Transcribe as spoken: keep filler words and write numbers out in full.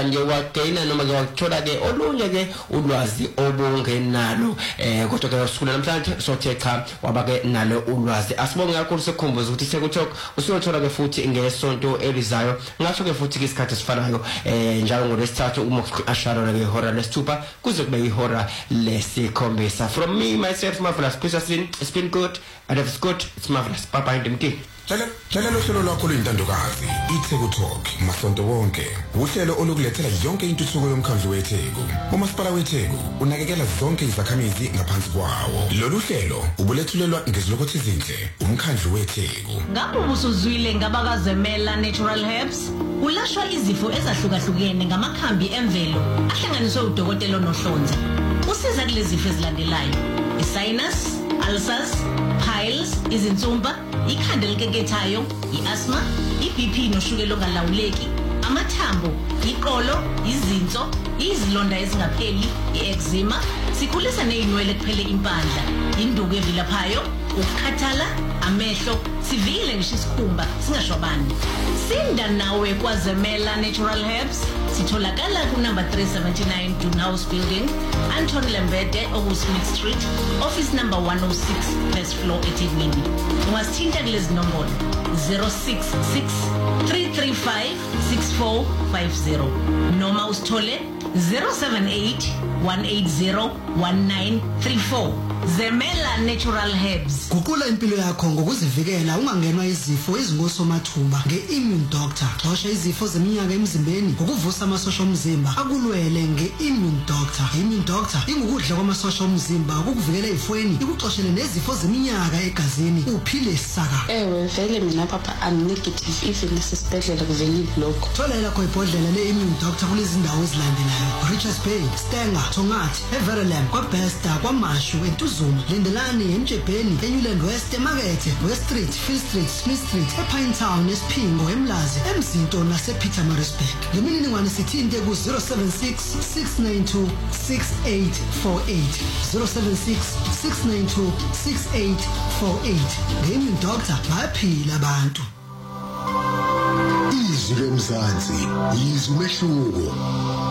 nje wagcina noma ke wathola ke olunye ke ulwazi obungenalo eh kodwa ke usuku namhlanje sothe cha waba ke nalo ulwazi asibonge kakhulu sekukhumbuza ukuthi sekuTalk usuyothola ke futhi ngesonto elizayo ngasho ke futhi ke isikhathi esifanayo eh njalo ngolesithathu uma ashara ke ihora lesithupha kuze kube ihora lesikhombisa. From me myself Marvelous Christine, it's been good and if it's good it's marvelous. Bye bye ndimti. Hlala hlala lohlelo lwakho luyintandokazi iTheku masonto wonke uhlelo olukulethela yonke intuthuko yomkhandlu weTheku. Umasipala weTheku unakekela zonke izakhamizi ngaphansi kwawo. Lolu hlelo ubulethulelwa ngezilokothe izinhle umkhandlu weTheku. Ngabe ubusuzwile ngabakazemela Natural Herbs ulashwa izifo ezahlukahlukene ngamakhambi emvelo ahlanganiswe udokotela nohlonze. Usiza kulezi zifo ezilandelayo: isinus, ulcers, piles, izinsumpa, ikhanda elikekethayo, iasthma, iB P noshukela ongalawuleki, amathambo, iqolo, izinso, izilonda ezingapheli, ieczema, sikhulisa nezinwele kuphele impandla, induku evilaphayo, ukukhathala, amehlo, sivile ngisho isikhumba singashwabani. Sinda nawe kwaZemela Natural Herbs sitholakala ku number three seventy-nine Dunhouse Building, Anton Lembede, Smith Street, office number one oh six, first floor eThekwini. Ungasithinta kulezi nombolo zero six six, three three five, six four five zero noma usithole zero seven eight, one eight zero, one nine three four. Zemela Natural Herbs. Guqula impilo yakho ngokuzivikela ungangenwa izifo ezingosomathuba ngeImmune Doctor. Xosha izifo zeminyaka emzimbeni ngokuvusa amasosha omzimba akulwele ngeImmune Doctor. Immune Doctor ingukudla kwamasosha omzimba ukukuvikela ezifweni ikuxoshele nezifo zeminyaka egazini uphile saka. Ewe vele mina papa I'm negative even nasesibhedlela kuveni lokho. Thola lakho ibhodlela leImmune Doctor kulezi ndawo ezilandelayo: Richards Bay, Stenger, Tongathi, Everlam, kwaBesta, kwaMashu, eTuzuma, Lendelani, eMjebheni, eNewland West, eMakethe, West Street, Phil Street, Smith Street, ePine Town, eSphingo, eMlazi, eMzinto nasePietermaritzburg. Ngemininingwane sithinte ku zero seven six, six nine two, six eight four eight zero seven six, six nine two, six eight four eight. Immune Doctor bayaphila abantu. Izwi lomzansi, izwi umehluko.